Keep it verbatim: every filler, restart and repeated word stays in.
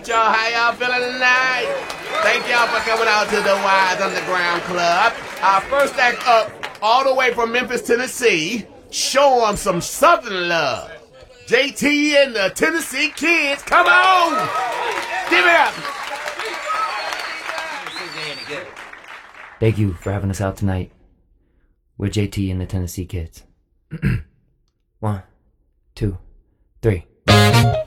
meet y'all. How y'all feeling tonight? Thank y'all for coming out to the Wise Underground Club. Our first act up, all the way from Memphis, Tennessee. Show them some Southern love. J T and the Tennessee Kids, come on! Give it up! Thank you for having us out tonight. We're J T and the Tennessee Kids. One, two, three.